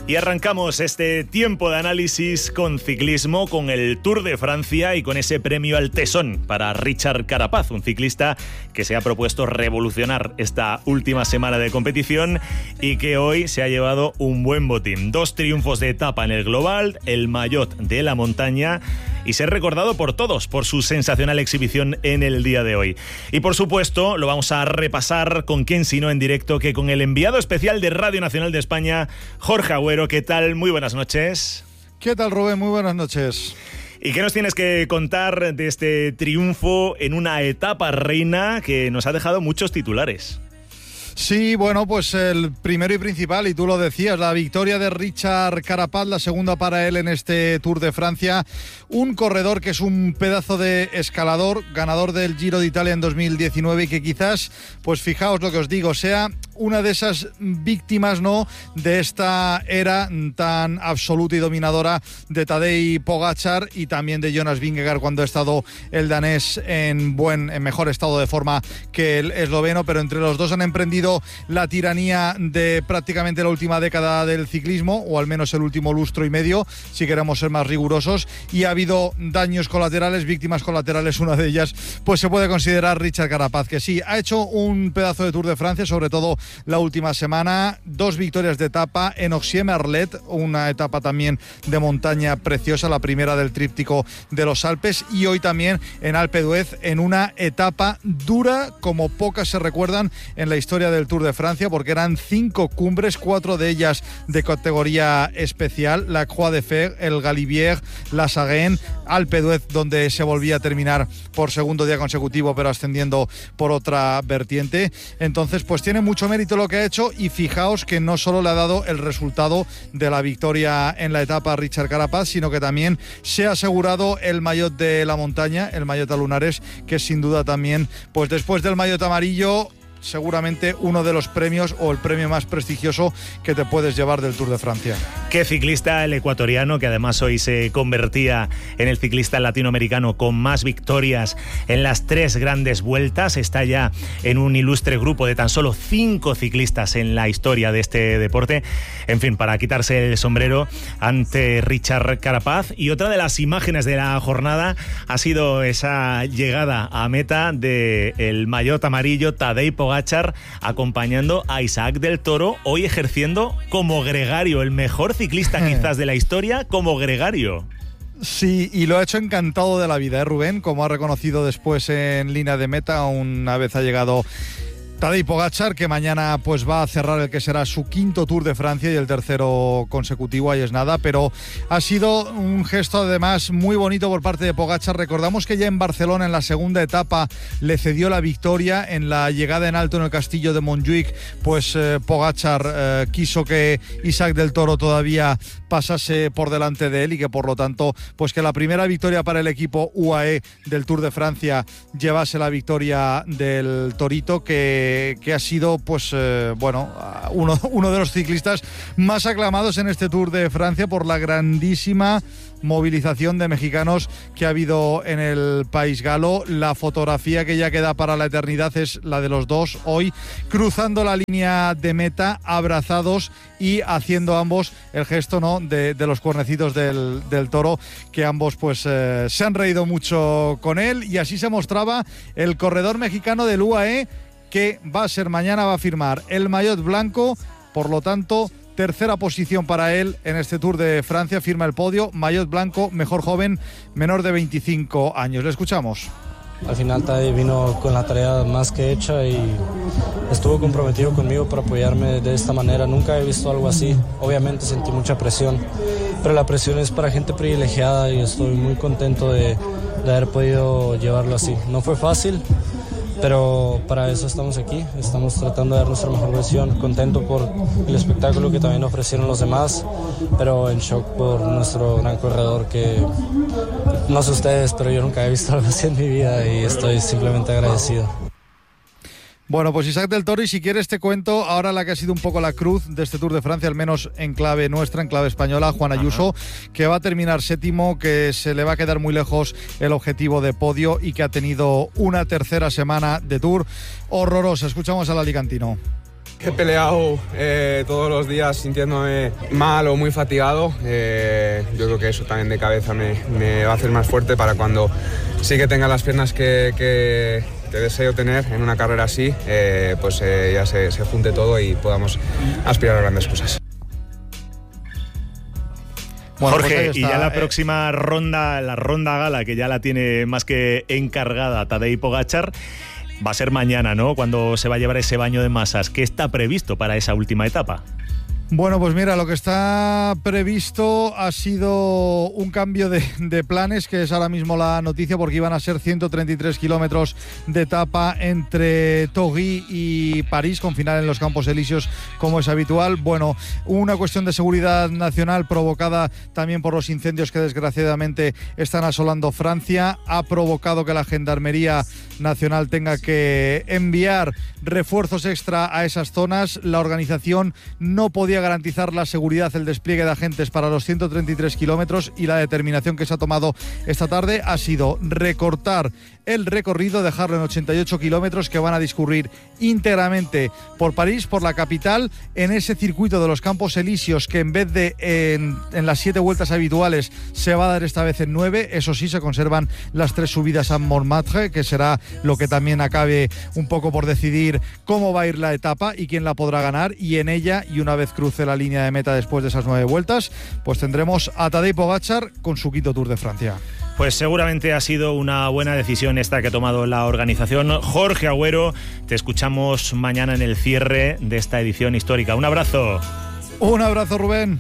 Y arrancamos este tiempo de análisis con ciclismo, con el Tour de Francia y con ese premio al tesón para Richard Carapaz, un ciclista que se ha propuesto revolucionar esta última semana de competición y que hoy se ha llevado un buen botín. 2 triunfos de etapa en el global, el maillot de la montaña y ser recordado por todos por su sensacional exhibición en el día de hoy. Y por supuesto lo vamos a repasar con quién sino en directo que con el enviado especial de Radio Nacional de España, Jorge Agüero. ¿Qué tal? Muy buenas noches. ¿Qué tal, Rubén? Muy buenas noches. ¿Y qué nos tienes que contar de este triunfo en una etapa reina que nos ha dejado muchos titulares? Sí, bueno, pues el primero y principal, y tú lo decías, la victoria de Richard Carapaz, la segunda para él en este Tour de Francia. Un corredor que es un pedazo de escalador, ganador del Giro de Italia en 2019 y que quizás, pues fijaos lo que os digo, sea una de esas víctimas, ¿no?, de esta era tan absoluta y dominadora de Tadej Pogačar y también de Jonas Vingegaard cuando ha estado el danés en mejor estado de forma que el esloveno, pero entre los dos han emprendido la tiranía de prácticamente la última década del ciclismo, o al menos el último lustro y medio, si queremos ser más rigurosos, y ha habido daños colaterales, víctimas colaterales. Una de ellas pues se puede considerar Richard Carapaz, que sí, ha hecho un pedazo de Tour de Francia, sobre todo la última semana, 2 victorias de etapa en Oxie-Merlet, una etapa también de montaña preciosa, la primera del tríptico de los Alpes, y hoy también en Alpe d'Huez, en una etapa dura como pocas se recuerdan en la historia del Tour de Francia, porque eran 5 cumbres, 4 de ellas de categoría especial: la Croix de Fer, el Galibier, la Saguen, Alpe d'Huez, donde se volvía a terminar por segundo día consecutivo, pero ascendiendo por otra vertiente. Entonces, pues tiene mucho mérito lo que ha hecho, y fijaos que no solo le ha dado el resultado de la victoria en la etapa a Richard Carapaz, sino que también se ha asegurado el maillot de la montaña, el maillot a lunares, que sin duda también, pues después del maillot amarillo, seguramente uno de los premios o el premio más prestigioso que te puedes llevar del Tour de Francia. Qué ciclista el ecuatoriano, que además hoy se convertía en el ciclista latinoamericano con más victorias en las 3 grandes vueltas. Está ya en un ilustre grupo de tan solo 5 ciclistas en la historia de este deporte. En fin, para quitarse el sombrero ante Richard Carapaz. Y otra de las imágenes de la jornada ha sido esa llegada a meta del maillot amarillo, Tadej Pogačar, acompañando a Isaac del Toro, hoy ejerciendo como gregario, el mejor ciclista quizás de la historia como gregario. Sí, y lo ha hecho encantado de la vida, Rubén, como ha reconocido después en línea de meta, una vez ha llegado Tadej Pogačar, que mañana pues va a cerrar el que será su 5º Tour de Francia y el 3º consecutivo, ahí es nada, pero ha sido un gesto además muy bonito por parte de Pogačar. Recordamos que ya en Barcelona, en la segunda etapa, le cedió la victoria en la llegada en alto en el castillo de Montjuïc, pues Pogačar quiso que Isaac del Toro todavía pasase por delante de él y que por lo tanto pues que la primera victoria para el equipo UAE del Tour de Francia llevase la victoria del Torito, que ha sido pues uno de los ciclistas más aclamados en este Tour de Francia por la grandísima movilización de mexicanos que ha habido en el país galo. La fotografía que ya queda para la eternidad es la de los dos hoy cruzando la línea de meta, abrazados y haciendo ambos el gesto, ¿no?, de los cuernecitos del toro, que ambos pues se han reído mucho con él. Y así se mostraba el corredor mexicano del UAE, que va a ser mañana, va a firmar el maillot blanco, por lo tanto, tercera posición para él en este Tour de Francia, firma el podio, maillot blanco, mejor joven, menor de 25 años. Le escuchamos. Al final Tadej vino con la tarea más que hecha y estuvo comprometido conmigo para apoyarme de esta manera. Nunca he visto algo así. Obviamente sentí mucha presión, pero la presión es para gente privilegiada y estoy muy contento de haber podido llevarlo así. No fue fácil, pero para eso estamos aquí, estamos tratando de dar nuestra mejor versión, contento por el espectáculo que también ofrecieron los demás, pero en shock por nuestro gran corredor, que no sé ustedes, pero yo nunca he visto algo así en mi vida y estoy simplemente agradecido. Bueno, pues Isaac del Toro, y si quieres te cuento ahora la que ha sido un poco la cruz de este Tour de Francia, al menos en clave nuestra, en clave española, Juan Ayuso, que va a terminar séptimo, que se le va a quedar muy lejos el objetivo de podio y que ha tenido una tercera semana de Tour horrorosa. Escuchamos al alicantino. He peleado todos los días sintiéndome mal o muy fatigado. Yo creo que eso también de cabeza me va a hacer más fuerte para cuando sí que tenga las piernas que deseo tener en una carrera así, ya se junte todo y podamos aspirar a grandes cosas. Bueno, Jorge, pues y ya la próxima ronda, la ronda gala, que ya la tiene más que encargada Tadej Pogačar, va a ser mañana, ¿no? Cuando se va a llevar ese baño de masas. ¿Qué está previsto para esa última etapa? Bueno, pues mira, lo que está previsto ha sido un cambio de planes, que es ahora mismo la noticia, porque iban a ser 133 kilómetros de etapa entre Torry y París, con final en los Campos Elíseos, como es habitual. Bueno, una cuestión de seguridad nacional provocada también por los incendios que desgraciadamente están asolando Francia, ha provocado que la Gendarmería Nacional tenga que enviar refuerzos extra a esas zonas. La organización no podía garantizar la seguridad, el despliegue de agentes para los 133 kilómetros, y la determinación que se ha tomado esta tarde ha sido recortar el recorrido, dejarlo en 88 kilómetros que van a discurrir íntegramente por París, por la capital, en ese circuito de los Campos Elíseos, que en vez de en las 7 vueltas habituales se va a dar esta vez en 9. Eso sí, se conservan las 3 subidas a Montmartre, que será lo que también acabe un poco por decidir cómo va a ir la etapa y quién la podrá ganar, y en ella, y una vez cruce la línea de meta después de esas 9 vueltas, pues tendremos a Tadej Pogačar con su quinto Tour de Francia. Pues seguramente ha sido una buena decisión esta que ha tomado la organización. Jorge Agüero, te escuchamos mañana en el cierre de esta edición histórica. Un abrazo. Un abrazo, Rubén.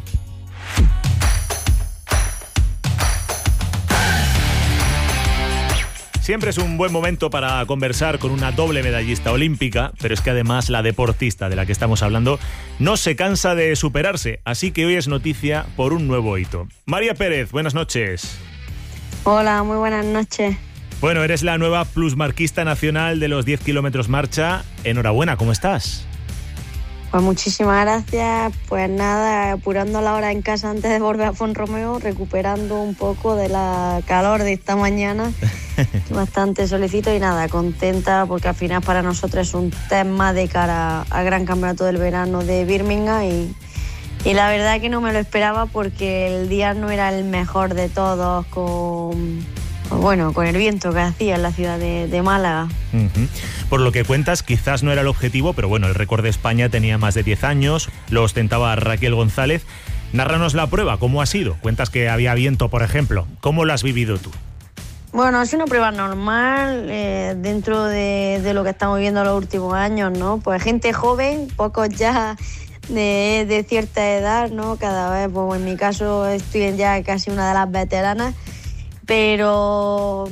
Siempre es un buen momento para conversar con una doble medallista olímpica, pero es que además la deportista de la que estamos hablando no se cansa de superarse, así que hoy es noticia por un nuevo hito. María Pérez, buenas noches. Hola, muy buenas noches. Bueno, eres la nueva plusmarquista nacional de los 10 kilómetros marcha. Enhorabuena, ¿cómo estás? Pues muchísimas gracias. Pues nada, apurando la hora en casa antes de volver a Font-Romeu, recuperando un poco de la calor de esta mañana. Bastante solicito y nada, contenta porque al final para nosotros es un tema de cara al Gran Campeonato del Verano de Birmingham y la verdad que no me lo esperaba porque el día no era el mejor de todos con el viento que hacía en la ciudad de Málaga. Uh-huh. Por lo que cuentas, quizás no era el objetivo, pero bueno, el récord de España tenía más de 10 años, lo ostentaba Raquel González. Nárranos la prueba, ¿cómo ha sido? Cuentas que había viento, por ejemplo. ¿Cómo lo has vivido tú? Bueno, es una prueba normal dentro de lo que estamos viendo los últimos años, ¿no? Pues gente joven, pocos ya de cierta edad, ¿no? Cada vez, pues en mi caso estoy ya casi una de las veteranas, pero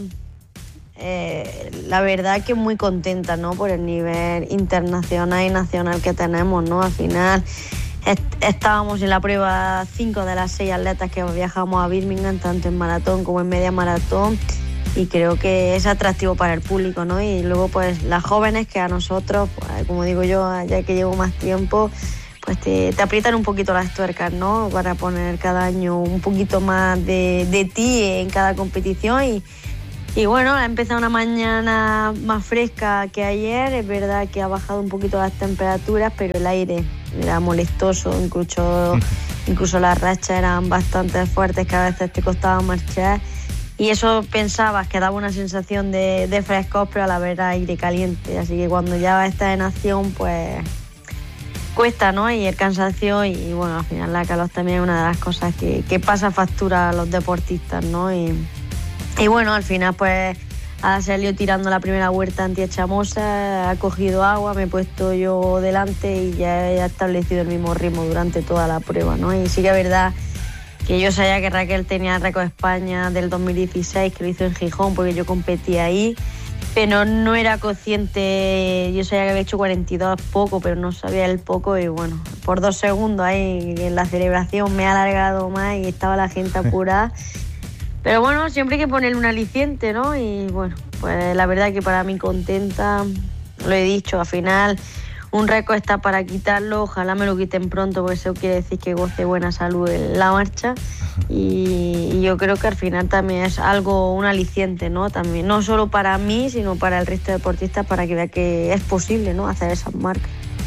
la verdad que muy contenta, ¿no? Por el nivel internacional y nacional que tenemos, ¿no? Al final estábamos en la prueba 5 de las 6 atletas que viajamos a Birmingham, tanto en maratón como en media maratón, y creo que es atractivo para el público, ¿no? Y luego pues las jóvenes que a nosotros, pues, como digo yo, ya que llevo más tiempo, pues te aprietan un poquito las tuercas, ¿no? Para poner cada año un poquito más de ti en cada competición y bueno, ha empezado una mañana más fresca que ayer. Es verdad que ha bajado un poquito las temperaturas, pero el aire era molestoso, incluso las rachas eran bastante fuertes que a veces te costaba marchar. Y eso pensabas que daba una sensación de frescor, pero a la vez aire caliente. Así que cuando ya estás en acción, pues cuesta, ¿no? Y el cansancio y bueno, al final la calor también es una de las cosas que pasa factura a los deportistas, ¿no? Y bueno, al final pues ha salido tirando la primera vuelta anti-echamosa, ha cogido agua, me he puesto yo delante y ya he establecido el mismo ritmo durante toda la prueba, ¿no? Y sí que es verdad que yo sabía que Raquel tenía el récord de España del 2016, que lo hizo en Gijón porque yo competí ahí, pero no era consciente. Yo sabía que había hecho 42 poco, pero no sabía el poco y bueno, por 2 segundos ahí en la celebración me ha alargado más y estaba la gente apurada. Pero bueno, siempre hay que ponerle un aliciente, ¿no? Y bueno, pues la verdad que para mí contenta, lo he dicho, al final un récord está para quitarlo, ojalá me lo quiten pronto porque eso quiere decir que goce buena salud en la marcha y yo creo que al final también es algo, un aliciente, ¿no? También, no solo para mí, sino para el resto de deportistas para que vea que es posible, ¿no? Hacer esas marcas.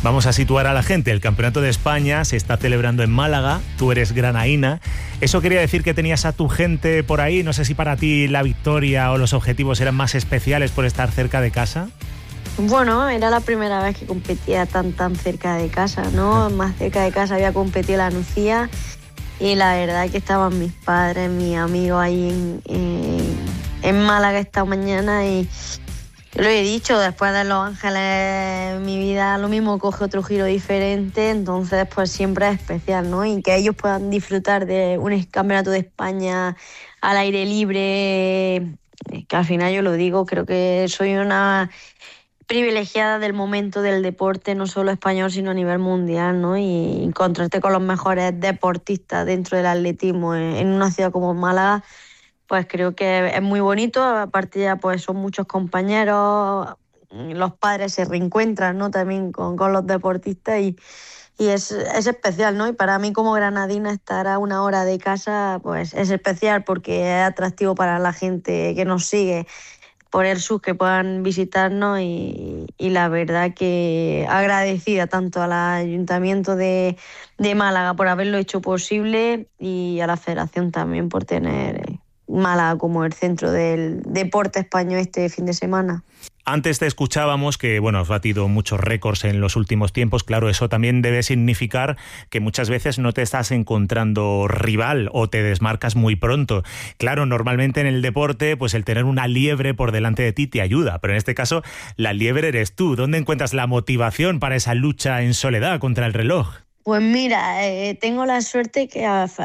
Vamos a situar a la gente. El Campeonato de España se está celebrando en Málaga. Tú eres granaína. ¿Eso quería decir que tenías a tu gente por ahí? No sé si para ti la victoria o los objetivos eran más especiales por estar cerca de casa. Bueno, era la primera vez que competía tan cerca de casa, ¿no? Más cerca de casa había competido la Nucía y la verdad es que estaban mis padres, mis amigos ahí en Málaga esta mañana y lo he dicho, después de Los Ángeles mi vida lo mismo coge otro giro diferente, entonces pues siempre es especial, ¿no? Y que ellos puedan disfrutar de un campeonato de España al aire libre, que al final yo lo digo, creo que soy una privilegiada del momento del deporte, no solo español, sino a nivel mundial, ¿no? Y encontrarte con los mejores deportistas dentro del atletismo en una ciudad como Málaga, pues creo que es muy bonito. Aparte ya pues son muchos compañeros, los padres se reencuentran, ¿no? También con los deportistas y es especial, ¿no? Y para mí como granadina estar a una hora de casa pues es especial porque es atractivo para la gente que nos sigue por el sur, que puedan visitarnos y la verdad que agradecida tanto al Ayuntamiento de Málaga por haberlo hecho posible y a la Federación también por tener Málaga como el centro del deporte español este fin de semana. Antes te escuchábamos que, bueno, has batido muchos récords en los últimos tiempos. Claro, eso también debe significar que muchas veces no te estás encontrando rival o te desmarcas muy pronto. Claro, normalmente en el deporte, pues el tener una liebre por delante de ti te ayuda, pero en este caso la liebre eres tú. ¿Dónde encuentras la motivación para esa lucha en soledad contra el reloj? Pues mira, tengo la suerte que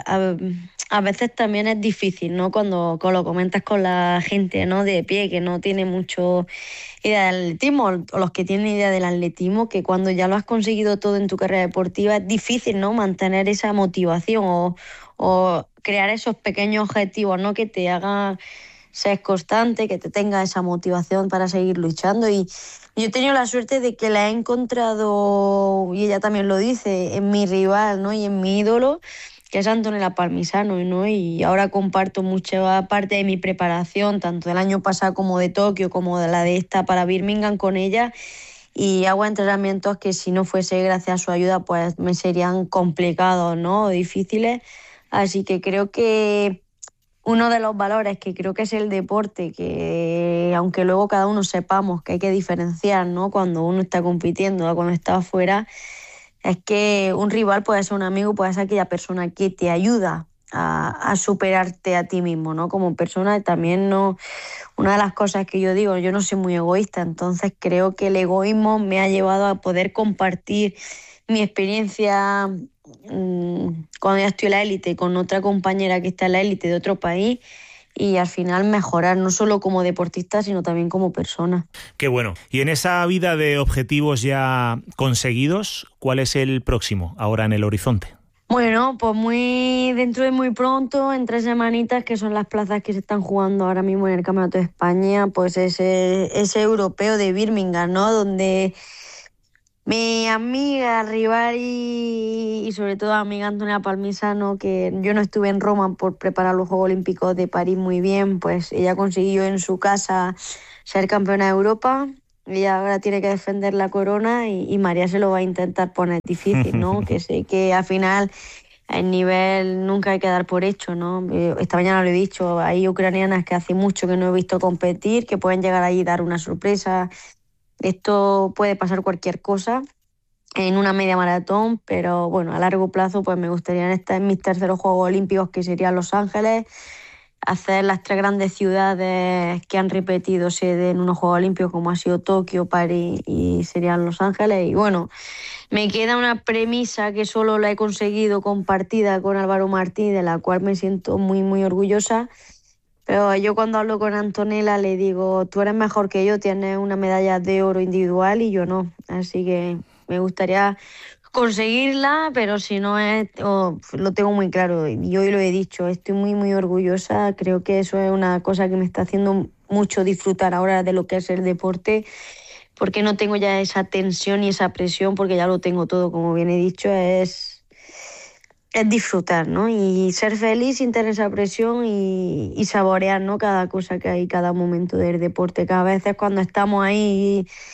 a veces también es difícil, ¿no? Cuando lo comentas con la gente, ¿no? De pie, que no tiene mucho idea del atletismo, o los que tienen idea del atletismo, que cuando ya lo has conseguido todo en tu carrera deportiva es difícil, ¿no? Mantener esa motivación o crear esos pequeños objetivos, ¿no? Que te hagan ser constante, que te tenga esa motivación para seguir luchando. Y yo he tenido la suerte de que la he encontrado, y ella también lo dice, en mi rival, ¿no? Y en mi ídolo, que es Antonella Palmisano, ¿no? Y ahora comparto mucha parte de mi preparación, tanto del año pasado como de Tokio, como de la de esta para Birmingham con ella, y hago entrenamientos que si no fuese gracias a su ayuda, pues me serían complicados, ¿no? O difíciles. Así que creo que uno de los valores que creo que es el deporte, que aunque luego cada uno sepamos que hay que diferenciar, ¿no? Cuando uno está compitiendo o cuando está afuera, es que un rival puede ser un amigo, puede ser aquella persona que te ayuda a superarte a ti mismo, ¿no? Como persona también no. Una de las cosas que yo digo, yo no soy muy egoísta, entonces creo que el egoísmo me ha llevado a poder compartir mi experiencia cuando ya estoy en la élite con otra compañera que está en la élite de otro país y al final mejorar no solo como deportista sino también como persona. Qué bueno. Y en esa vida de objetivos ya conseguidos, ¿cuál es el próximo ahora en el horizonte? Bueno, pues dentro de muy pronto, en 3 semanitas, que son las plazas que se están jugando ahora mismo en el Campeonato de España, pues ese europeo de Birmingham, ¿no? Donde mi amiga, rival y sobre todo amiga Antonella Palmisano, que yo no estuve en Roma por preparar los Juegos Olímpicos de París muy bien, pues ella consiguió en su casa ser campeona de Europa. Ella ahora tiene que defender la corona y María se lo va a intentar poner difícil, ¿no? Que sé que al final el nivel nunca hay que dar por hecho, ¿no? Esta mañana lo he dicho, hay ucranianas que hace mucho que no he visto competir, que pueden llegar ahí y dar una sorpresa. Esto puede pasar cualquier cosa en una media maratón, pero bueno, a largo plazo pues me gustaría estar en mis terceros Juegos Olímpicos, que serían Los Ángeles, hacer las 3 grandes ciudades que han repetido sede en unos Juegos Olímpicos como ha sido Tokio, París y serían Los Ángeles. Y bueno, me queda una premisa que solo la he conseguido compartida con Álvaro Martí, de la cual me siento muy muy orgullosa. Pero yo cuando hablo con Antonella le digo, tú eres mejor que yo, tienes una medalla de oro individual y yo no. Así que me gustaría conseguirla, pero si no es, lo tengo muy claro y hoy lo he dicho, estoy muy muy orgullosa. Creo que eso es una cosa que me está haciendo mucho disfrutar ahora de lo que es el deporte, porque no tengo ya esa tensión y esa presión, porque ya lo tengo todo, como bien he dicho, es disfrutar, ¿no? Y ser feliz sin tener esa presión y saborear, ¿no? Cada cosa que hay, cada momento del deporte. Cada vez cuando estamos ahí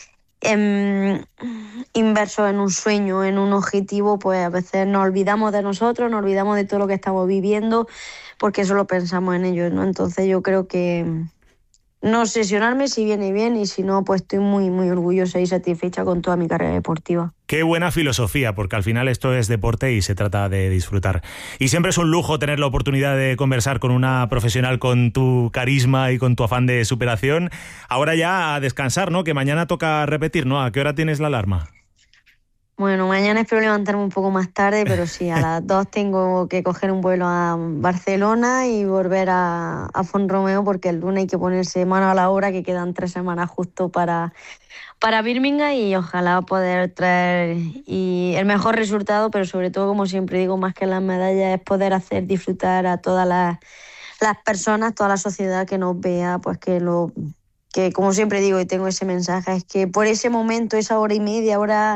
inversos en un sueño, en un objetivo, pues a veces nos olvidamos de nosotros, nos olvidamos de todo lo que estamos viviendo, porque solo pensamos en ellos, ¿no? Entonces yo creo que no obsesionarme si viene bien, y si no, pues estoy muy, muy orgullosa y satisfecha con toda mi carrera deportiva. Qué buena filosofía, porque al final esto es deporte y se trata de disfrutar. Y siempre es un lujo tener la oportunidad de conversar con una profesional con tu carisma y con tu afán de superación. Ahora ya a descansar, ¿no? Que mañana toca repetir, ¿no? ¿A qué hora tienes la alarma? Bueno, mañana espero levantarme un poco más tarde, pero sí, a las 2 tengo que coger un vuelo a Barcelona y volver a Font-Romeu, porque el lunes hay que ponerse mano a la obra, que quedan 3 semanas justo para Birmingham, y ojalá poder traer el mejor resultado, pero sobre todo, como siempre digo, más que las medallas, es poder hacer disfrutar a todas las personas, toda la sociedad que nos vea, pues que como siempre digo y tengo ese mensaje, es que por ese momento, esa hora y media, hora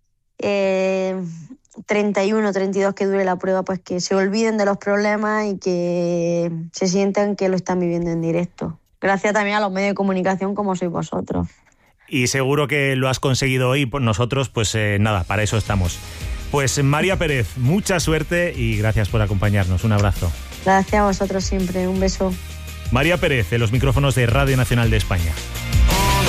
31, 32 que dure la prueba, pues que se olviden de los problemas y que se sientan que lo están viviendo en directo. Gracias también a los medios de comunicación como sois vosotros. Y seguro que lo has conseguido hoy. Nosotros, pues nada, para eso estamos. Pues María Pérez, mucha suerte y gracias por acompañarnos. Un abrazo. Gracias a vosotros siempre. Un beso. María Pérez, en los micrófonos de Radio Nacional de España.